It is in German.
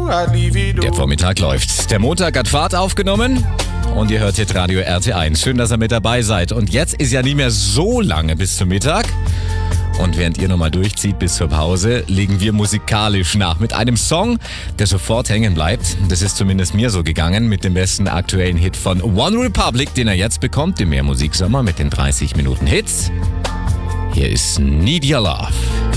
Der Vormittag läuft. Der Montag hat Fahrt aufgenommen und ihr hört hier Radio RT1. Schön, dass ihr mit dabei seid. Und jetzt ist ja nicht mehr so lange bis zum Mittag. Und während ihr nochmal durchzieht bis zur Pause, legen wir musikalisch nach mit einem Song, der sofort hängen bleibt. Das ist zumindest mir so gegangen mit dem besten aktuellen Hit von One Republic, den er jetzt bekommt, im Mehr Musiksommer mit den 30 Minuten Hits. Hier ist Need Your Love.